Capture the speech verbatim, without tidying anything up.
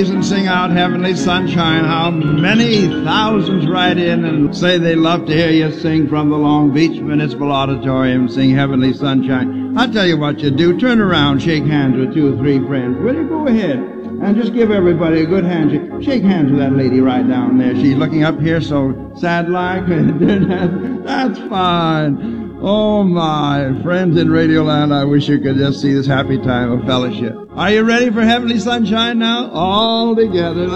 And sing out Heavenly Sunshine. How many thousands write in and say they love to hear you sing from the Long Beach Municipal Auditorium, sing Heavenly Sunshine. I'll tell you what you do. Turn around, shake hands with two or three friends. Will you go ahead and just give everybody a good handshake? Shake hands with that lady right down there. She's looking up here so sad-like. That's fine. Oh, my friends in Radioland, I wish you could just see this happy time of fellowship. Are you ready for Heavenly Sunshine now? All together.